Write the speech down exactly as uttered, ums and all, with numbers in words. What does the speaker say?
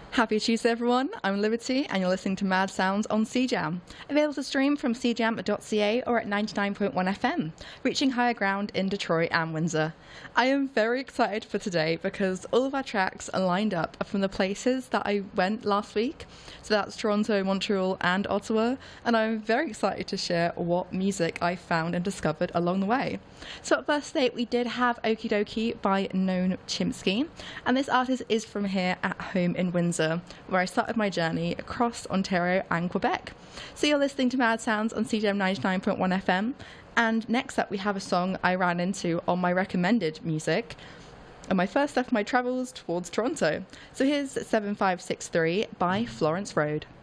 Happy Tuesday, everyone. I'm Liberty, and you're listening to Mad Sounds on C Jam. Available to stream from c jam dot c a or at ninety-nine point one F M, reaching higher ground in Detroit and Windsor. I am very excited for today because all of our tracks are lined up from the places that I went last week. So that's Toronto, Montreal, and Ottawa, and I'm very excited to share what music I found and discovered along the way. So at first date, we did have Okie Dokie by Noam Chomsky, and this artist is from here at home in Windsor, where I started my journey across Ontario and Quebec. So you're listening to Mad Sounds on C J M ninety-nine point one F M, and next up we have a song I ran into on my recommended music on my first of my travels towards Toronto. So here's seven five six three by Florence Road.